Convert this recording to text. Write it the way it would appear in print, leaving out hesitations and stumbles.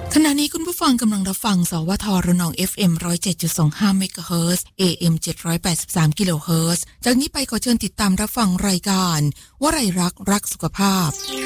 ขณะนี้คุณผู้ฟังกำลังรับฟังสวทรนอง FM 107.25 เมกะเฮิรตซ์ AM 783 กิโลเฮิรตซ์จากนี้ไปขอเชิญติดตามรับฟังรายการวลัยรักสุขภาพ